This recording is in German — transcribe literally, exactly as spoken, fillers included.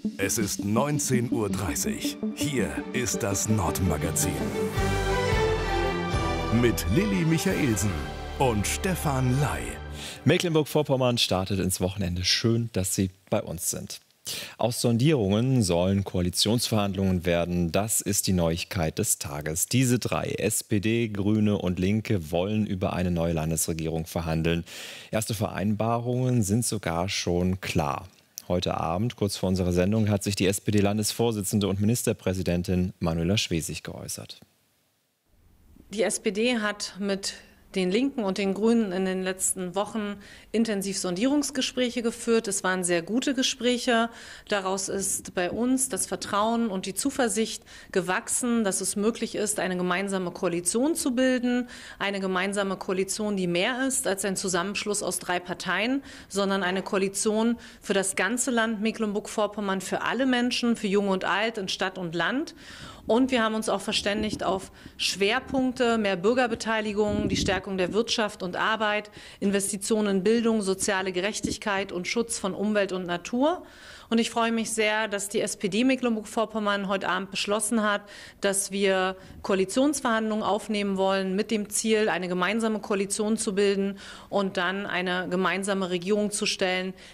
Es ist neunzehn Uhr dreißig. Hier ist das Nordmagazin. Mit Lilly Michaelsen und Stefan Ley. Mecklenburg-Vorpommern startet ins Wochenende. Schön, dass Sie bei uns sind. Aus Sondierungen sollen Koalitionsverhandlungen werden. Das ist die Neuigkeit des Tages. Diese drei, S P D, Grüne und Linke, wollen über eine neue Landesregierung verhandeln. Erste Vereinbarungen sind sogar schon klar. Heute Abend, kurz vor unserer Sendung, hat sich die S P D-Landesvorsitzende und Ministerpräsidentin Manuela Schwesig geäußert. Die S P D hat mit den Linken und den Grünen in den letzten Wochen intensiv Sondierungsgespräche geführt. Es waren sehr gute Gespräche. Daraus ist bei uns das Vertrauen und die Zuversicht gewachsen, dass es möglich ist, eine gemeinsame Koalition zu bilden. Eine gemeinsame Koalition, die mehr ist als ein Zusammenschluss aus drei Parteien, sondern eine Koalition für das ganze Land Mecklenburg-Vorpommern, für alle Menschen, für Jung und Alt, in Stadt und Land. Und wir haben uns auch verständigt auf Schwerpunkte, mehr Bürgerbeteiligung, die Stärkung der Wirtschaft und Arbeit, Investitionen in Bildung, soziale Gerechtigkeit und Schutz von Umwelt und Natur. Und ich freue mich sehr, dass die S P D Mecklenburg-Vorpommern heute Abend beschlossen hat, dass wir Koalitionsverhandlungen aufnehmen wollen mit dem Ziel, eine gemeinsame Koalition zu bilden und dann eine gemeinsame Regierung zu stellen,